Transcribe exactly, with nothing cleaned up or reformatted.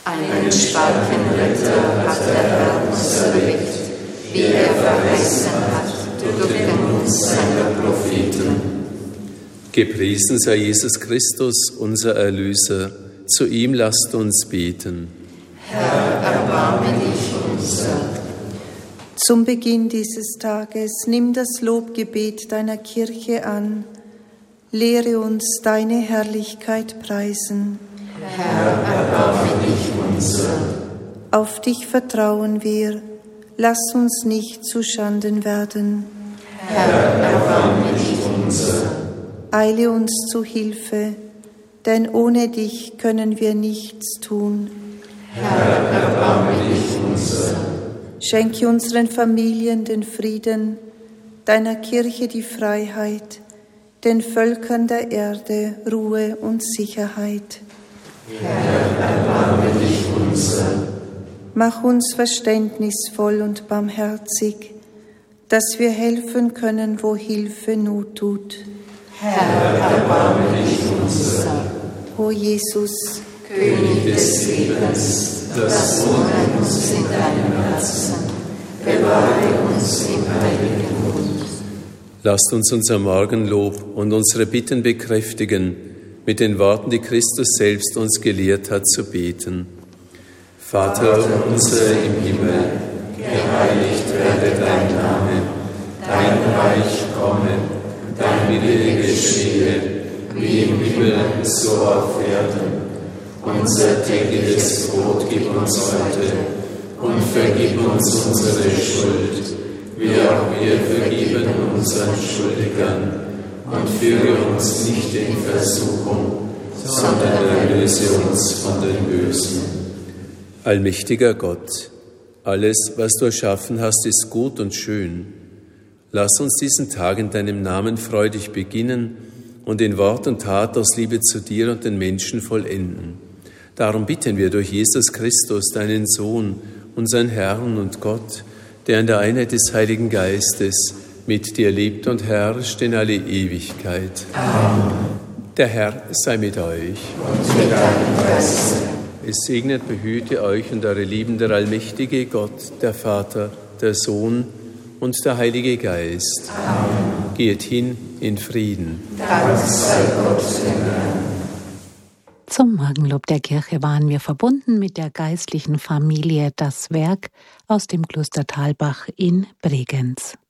Einen starken Retter hat der Herr uns erweckt, wie er verheißen hat durch den Mund seiner Propheten. Gepriesen sei Jesus Christus, unser Erlöser. Zu ihm lasst uns beten. Herr, erbarme dich unser. Zum Beginn dieses Tages nimm das Lobgebet deiner Kirche an. Lehre uns deine Herrlichkeit preisen. Herr, erbarme dich unser. Auf dich vertrauen wir, lass uns nicht zu Schanden werden. Herr, erbarme dich unser. Eile uns zu Hilfe, denn ohne dich können wir nichts tun. Herr, erbarme dich unser. Schenke unseren Familien den Frieden, deiner Kirche die Freiheit, den Völkern der Erde Ruhe und Sicherheit. Herr, erbarme dich unser. Mach uns verständnisvoll und barmherzig, dass wir helfen können, wo Hilfe Not tut. Herr, erbarme dich unser. O Jesus, König des Lebens, das wohnt uns in deinem Herzen, bewahre uns im heiligen Bund. Lasst uns unser Morgenlob und unsere Bitten bekräftigen mit den Worten, die Christus selbst uns gelehrt hat zu beten. Vater unser im Himmel, geheiligt werde dein Name, dein Reich komme, dein Wille geschehe, wie im Himmel, so auf Erden. Unser tägliches Brot gib uns heute und vergib uns unsere Schuld, wie auch wir vergeben unseren Schuldigern. Und führe uns nicht in Versuchung, sondern erlöse uns von den Bösen. Allmächtiger Gott, alles, was du erschaffen hast, ist gut und schön. Lass uns diesen Tag in deinem Namen freudig beginnen und in Wort und Tat aus Liebe zu dir und den Menschen vollenden. Darum bitten wir durch Jesus Christus, deinen Sohn, unseren Herrn und Gott, der in der Einheit des Heiligen Geistes mit dir lebt und herrscht in alle Ewigkeit. Amen. Der Herr sei mit euch. Und mit deinem Geiste. Es segnet, behüte euch und eure Lieben der allmächtige Gott, der Vater, der Sohn und der Heilige Geist. Amen. Geht hin in Frieden. Dank sei Gott dem Herrn. Zum Morgenlob der Kirche waren wir verbunden mit der geistlichen Familie Das Werk aus dem Kloster Thalbach in Bregenz.